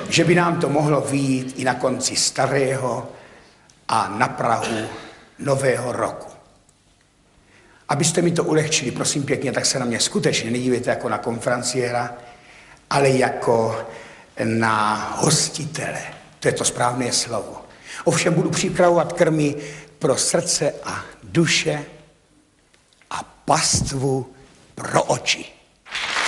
že by nám to mohlo vyjít i na konci starého a na prahu nového roku. Abyste mi to ulehčili, prosím pěkně, tak se na mě skutečně nedívejte jako na konferenciéra, ale jako na hostitele. To je to správné slovo. Ovšem budu připravovat krmy pro srdce a duše a pastvu pro oči.